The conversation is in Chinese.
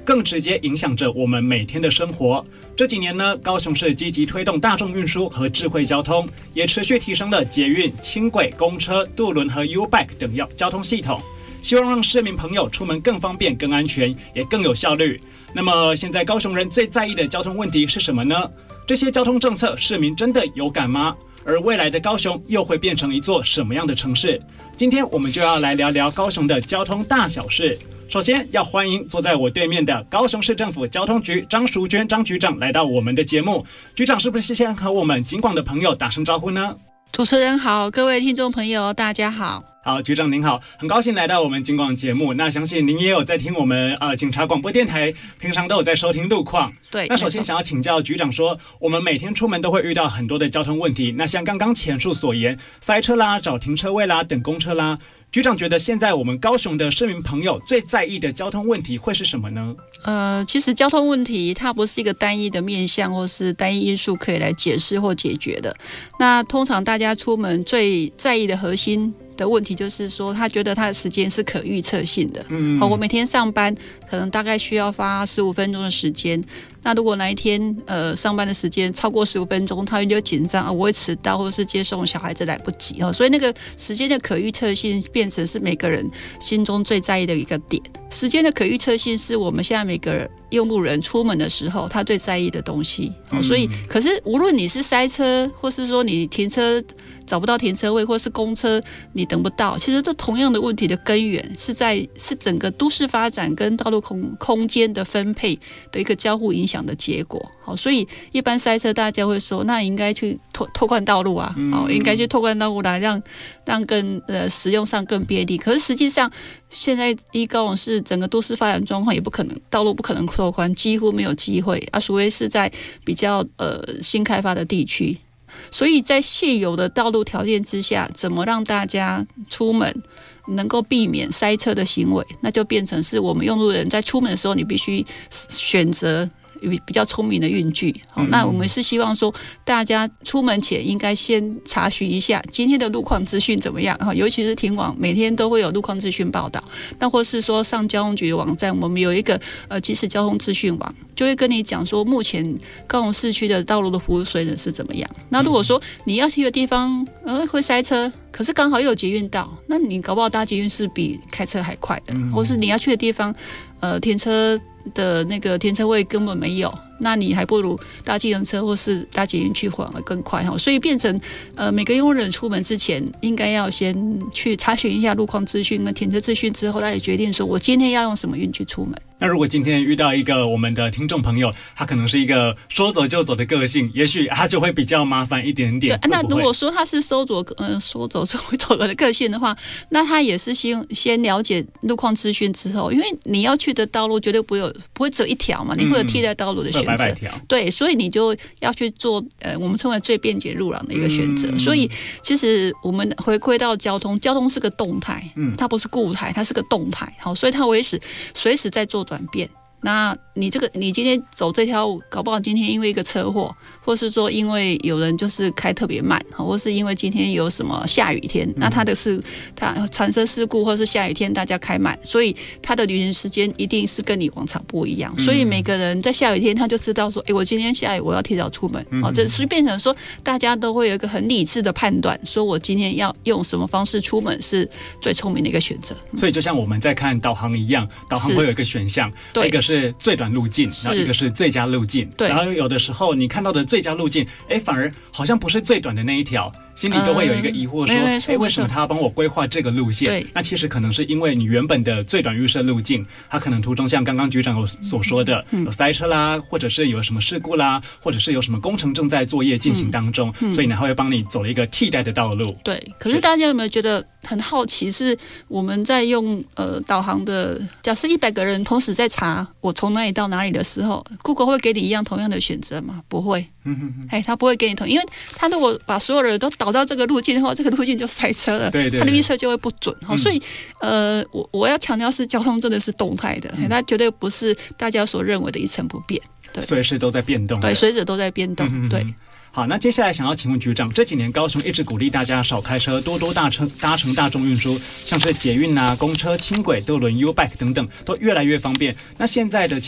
更直接影响着我们每天的生活。这几年呢，高雄市积极推动大众运输和智慧交通，也持续提升了捷运、轻轨、公车、渡轮和 U-Bike 等交通系统，希望让市民朋友出门更方便、更安全，也更有效率。那么现在高雄人最在意的交通问题是什么呢？这些交通政策市民真的有感吗？而未来的高雄又会变成一座什么样的城市？今天我们就要来聊聊高雄的交通大小事。首先要欢迎坐在我对面的高雄市政府交通局张淑娟张局长来到我们的节目。局长是不是先和我们警广的朋友打声招呼呢？ 主持人好，各位听众朋友大家好。 好，局长您好，很高兴来到我们警广节目。那相信您也有在听我们警察广播电台，平常都有在收听路况。 对。 那首先想要请教局长说，我们每天出门都会遇到很多的交通问题。那像刚刚前述所言，塞车啦、找停车位啦、等公车啦，局长觉得现在我们高雄的市民朋友最在意的交通问题会是什么呢？ 其实交通问题它不是一个单一的面向或是单一因素可以来解释或解决的。那通常大家出门最在意的核心的问题就是说，他觉得他的时间是可预测性的。我每天上班可能大概需要花15分钟的时间。那如果哪一天上班的时间超过15分钟，他就紧张我会迟到，或者是接送小孩子来不及。所以那个时间的可预测性变成是每个人心中最在意的一个点。时间的可预测性是我们现在每个用路人出门的时候他最在意的东西。所以可是无论你是塞车，或是说你停车找不到停车位，或是公车你等不到，其实这同样的问题的根源是整个都市发展跟道路空间的分配的一个交互影响的结果。好，所以一般塞车大家会说，那应该去拓宽道路啊，应该去拓宽道路来让更使用上更便利。可是实际上现在依高雄市整个都市发展状况，也不可能道路不可能拓宽，几乎没有机会啊，除非是在比较新开发的地区。所以在现有的道路条件之下，怎么让大家出门能够避免塞车的行为，那就变成是我们用路人在出门的时候，你必须选择比较聪明的运具。那我们是希望说，大家出门前应该先查询一下今天的路况资讯怎么样，尤其是停网每天都会有路况资讯报道，那或是说上交通局的网站，我们有一个即时交通资讯网，就会跟你讲说目前高雄市区的道路的服务水准是怎么样。那如果说你要去的地方会塞车，可是刚好又有捷运道，那你搞不好搭捷运是比开车还快的，或是你要去的地方停车的那个停车位根本没有，那你还不如搭计程车或是搭捷运去反而更快。所以变成每个用人出门之前应该要先去查询一下路况资讯跟停车资讯，之后来决定说我今天要用什么运具出门。 那如果今天遇到一个我们的听众朋友，他可能是一个说走就走的个性，也许他就会比较麻烦一点点。 对，那如果说他是说走就会走的个性的话，那他也是先了解路况资讯之后，因为你要去的道路绝对不会只有一条嘛，你会有替代道路的选择。对，所以你就要去做我们称为最便捷路廊的一个选择。所以其实我们回归到交通是个动态，它不是固态，它是个动态。好，所以它随时在做转变。那你今天走这条路，搞不好今天因为一个车祸，或是说因为有人就是开特别慢，或是因为今天有什么下雨天，那它产生事故，或是下雨天大家开慢，所以它的旅行时间一定是跟你往常不一样。所以每个人在下雨天他就知道说，我今天下雨我要提早出门。这所以变成说大家都会有一个很理智的判断，说我今天要用什么方式出门是最聪明的一个选择。 所以就像我们在看导航一样，导航会有一个选项，一个是最短路径，然后一个是最佳路径。然后有的时候你看到的最佳路径，反而好像不是最短的那一条，心里都会有一个疑惑说，为什么他要帮我规划这个路线？那其实可能是因为你原本的最短预设路径，它可能途中像刚刚局长所说的，有塞车啦，或者是有什么事故啦，或者是有什么工程正在作业进行当中，所以呢，它会帮你走了一个替代的道路。 对，可是大家有没有觉得很好奇，是我们在用导航的，假设100个人同时在查我从哪里到哪里的时候 ，Google 会给你一样同样的选择吗？不会。他不会给你同，因为他如果把所有人都导到这个路径的话，这个路径就塞车了，他的预测就会不准。所以我要强调是交通真的是动态的，它绝对不是大家所认为的一成不变，对， 随时都在变动， 对，随时都在变动，对。 好，那接下来想要请问局长，这几年高雄一直鼓励大家少开车，多搭乘大众运输，像是捷运啊、公车、轻轨、渡轮、U-Bike 等等，都越来越方便。那现在的